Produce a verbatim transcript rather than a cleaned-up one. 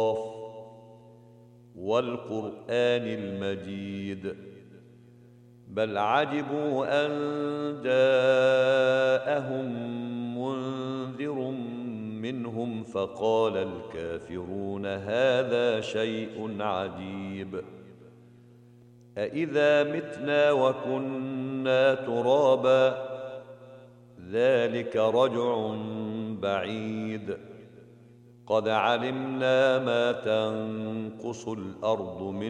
والقرآن المجيد بل عجبوا أن جاءهم منذر منهم فقال الكافرون هذا شيء عجيب أإذا متنا وكنا ترابا ذلك رجع بعيد قد علمنا ما تنقص الأرض من